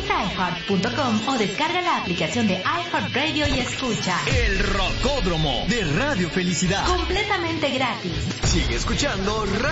Visita iHeart.com o descarga la aplicación de iHeartRadio y escucha El Rocódromo de Radio Felicidad. completamente gratis. Sigue escuchando